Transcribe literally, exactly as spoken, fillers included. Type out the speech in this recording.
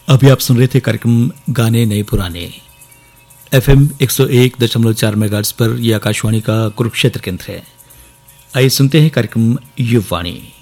अभी आप सुन रहे थे कार्यक्रम गाने नए पुराने एफएम एक सौ एक दशमलव चार मेगाहर्ट्ज पर यह आकाशवाणी का कुरुक्षेत्र केंद्र है। आइए सुनते हैं कार्यक्रम युववाणी।